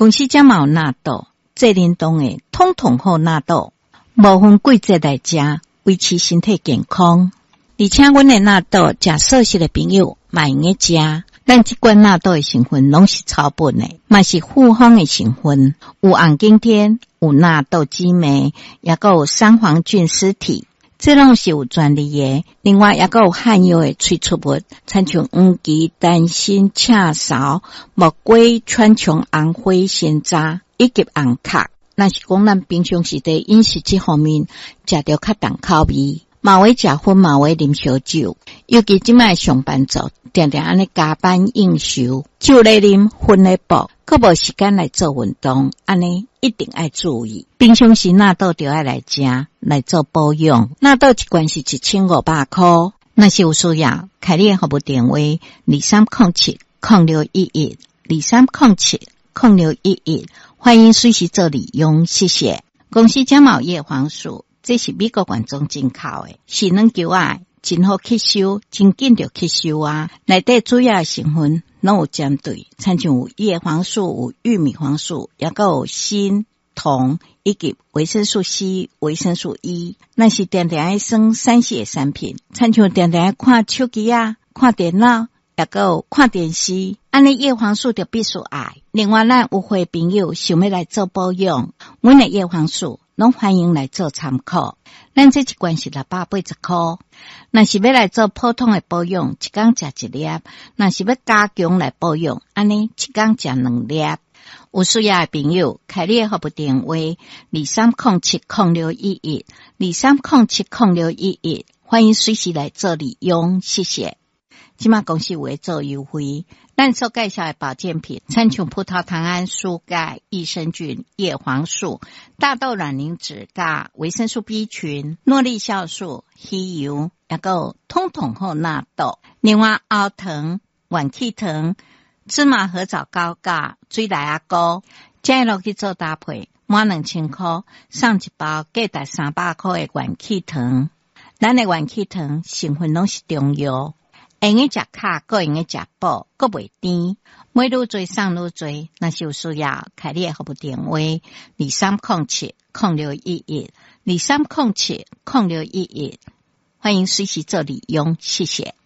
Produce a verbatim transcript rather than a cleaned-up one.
公司才嘛有纳豆，这冷冻的统统好纳豆，无分季节来食，维持身体健康。而且阮的纳豆，食素食的朋友嘛用个食。咱即款纳豆的成分拢是草本的，嘛是复方的成分，有红景天，有纳豆激酶，也个有三黄菌丝体，这拢是有专利的。另外也个有含有的催促物，参像黄芪、丹参、赤芍、木瓜、川穹、红花、鲜渣以及红壳。若是讲咱平常时在饮食这方面食着较重口味，嘛会食薰，嘛会啉烧酒，尤其即摆上班族定定安尼加班应酬，酒来啉，薰来补，佫无时间来做运动，安尼一定要注意。平常时纳豆就要来食，来做保养。纳豆一罐是一千五百块，若是有需要，开你的服务电话二三零七零六一一二三零七零六一一，欢迎随时做利用，谢谢。公司假冒叶黄素，这是美国原装进口的，是软球啊，真好吸收，真紧就吸收啊。内底主要的成分拢有针对，参像有叶黄素、有玉米黄素，也个有锌、铜以及维生素 C、维生素 E。那是定定爱耍三 C 的产品，参像定定爱看手机啊、看电脑，也个有看电视。安尼叶黄素就必须爱。另外，咱有会朋友想要来做保养，阮的叶黄素拢欢迎来做参考。咱这一罐是六百八十块。若是要来做普通的保养，一天食一粒；若是要加强来保养，安尼一天食两粒。有需要的朋友，开你的服务电话二三零七零六一一二三零七零六一一，欢迎随时来做利用，谢谢。即马公司会做优惠，咱所介绍的保健品，参像葡萄糖胺、舒钙、益生菌、叶黄素、大豆卵磷脂、钯、维生素 B 群、诺丽酵素、鱼油，也个统统好纳豆。另外，熬糖、元气糖、芝麻合枣膏、钯、水来阿膏，加落去做搭配，满两千块，送一包价值三百块的元气糖。咱的元气糖成分拢是中药。用个食卡，个用个食补，个袂甜。买愈多送愈多，若是有需要，开你的服务电话二三零七零六一一二三零七零六一一，欢迎随时做利用，谢谢。